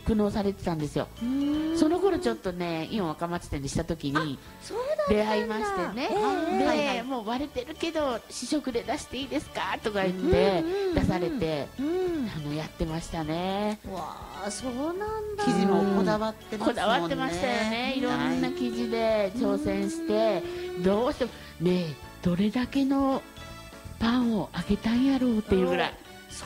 酪農されてたんですよ。その頃ちょっとねイオン若松店でした時に出会いましてね、でもう割れてるけど試食で出していいですかとか言って出されてやってましたね。 わあ、そうなんだ。 生地もこだわってますもんね。 こだわってましたよね。いろんな生地で挑戦してどうしてもねどれだけのパンを揚げたんやろうっていうぐらい。 そう、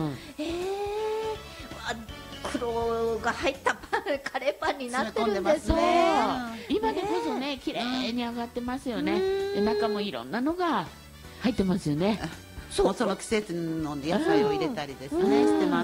黒が入ったパン、カレーパンになってるんですね。 今でこそね綺麗に揚がってますよね。で中もいろんなのが入ってますよね。 その季節の野菜を入れたりですね、してます。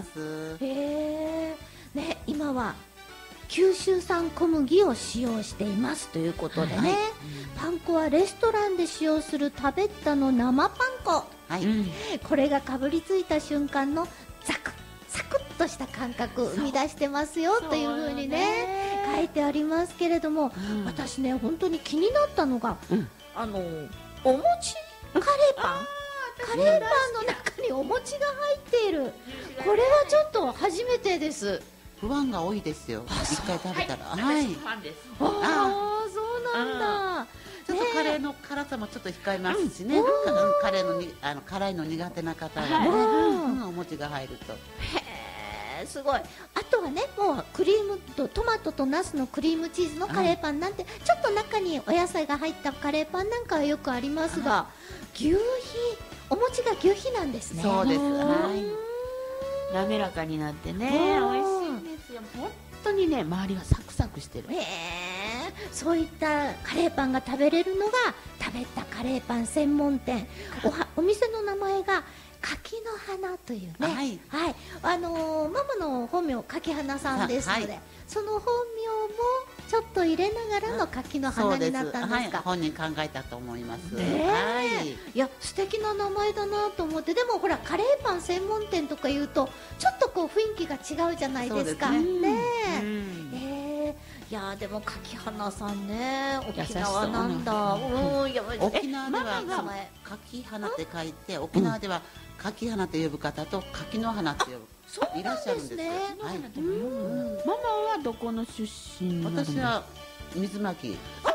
ね、今は九州産小麦を使用していますということでね、パン粉はレストランで使用するタベッタの生パン粉、これがかぶりついた瞬間のザクサクッとした感覚を生み出してますよというふうにね書いてありますけれども、私ね本当に気になったのが、お餅カレーパン、カレーパンの中にお餅が入っている、これはちょっと初めてです。 不安が多いですよ。一回食べたら。 はい。ファンです。 そうなんだ。 ちょっとカレーの辛さもちょっと控えますしね。カレーの辛いの苦手な方がね、お餅が入ると。 へえ、すごい。あとはね、もうクリームとトマトとナスのクリームチーズのカレーパンなんて、ちょっと中にお野菜が入ったカレーパンなんかはよくありますが、牛皮、お餅が牛皮なんですね。 そうです。 滑らかになってね、美味しいんですよ。本当にね、周りはサクサクしてる。 そういったカレーパンが食べれるのが食べたカレーパン専門店。お店の名前が柿の花というね、ママの本名柿花さんですので、その本名もちょっと入れながらの柿の花になったんですか。 本人考えたと思います。 いや、素敵な名前だなと思って。でもほら、カレーパン専門店とか言うとちょっとこう雰囲気が違うじゃないですか。いやでも柿花さんね、沖縄なんだ。 沖縄では柿花って書いて、沖縄では柿花と呼ぶ方と柿の花って呼ぶいらっしゃるんですよ。 ママはどこの出身？ 私は水巻。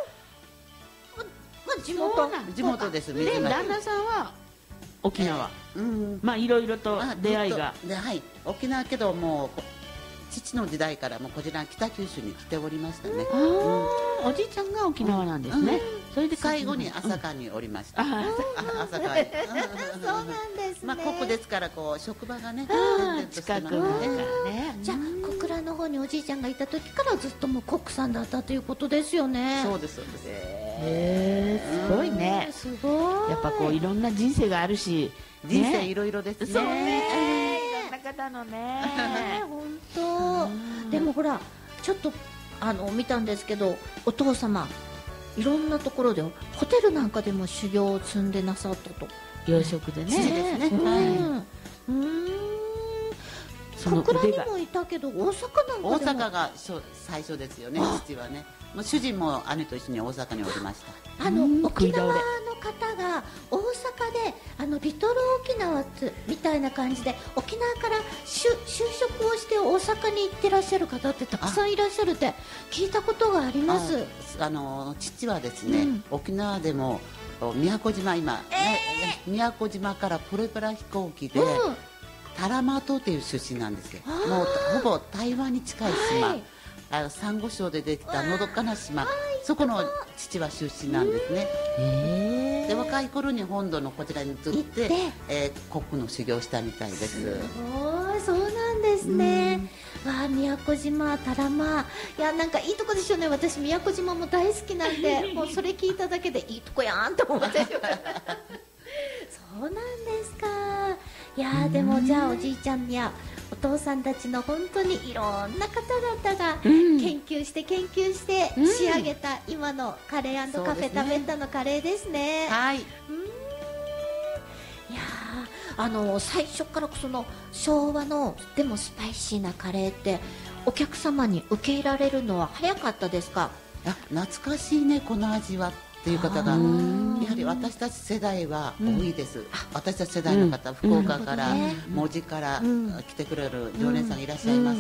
地元です。 で、旦那さんは沖縄。まあいろいろと出会いが。 沖縄けどもう父の時代からもこちら北九州に来ておりましたね。 おじいちゃんが沖縄なんですね。それで最後に朝霞におりました。朝霞へ。 そうなんですね。 ここですからこう職場がね近くだからね。 じゃあ小倉の方におじいちゃんがいた時からずっともうコックさんだったということですよね。 そうです。 すごいね。 すごい。 やっぱこういろんな人生があるし、 人生いろいろですね。 そうね。いろんな方のね。 本当。でもほら、ちょっと見たんですけど、お父様いろんなところでホテルなんかでも修行を積んでなさったと。 養殖でね。 小倉にもいたけど大阪なんかでも。 大阪が最初ですよね。父はね。主人も姉と一緒に大阪におりました。 沖縄の方が大阪でリトル沖縄みたいな感じで沖縄から就職をして大阪に行ってらっしゃる方ってたくさんいらっしゃるって聞いたことがあります。 父はですね、沖縄でも宮古島宮古島からプロペラ飛行機でタラマ島という出身なんですよ。もうほぼ台湾に近い島。サンゴ礁でできたのどかな島、そこの父は出身なんですね。で若い頃に本土のこちらに移ってコックの修行したみたいです。 そうなんですね。宮古島、タラマ、いやなんかいいとこですよね。私宮古島も大好きなんで、もうそれ聞いただけでいいとこやんと思ってそうなんですか。いやでもじゃあおじいちゃんやお父さんたちの本当にいろんな方々が研究して仕上げた今のカレー&カフェタベッタのカレーですね。いや最初からその昭和のでもスパイシーなカレーってお客様に受け入れられるのは早かったですか？ 懐かしいねこの味はっていう方がやはり私たち世代は多いです。私たち世代の方、福岡から門司から来てくれる常連さんがいらっしゃいます。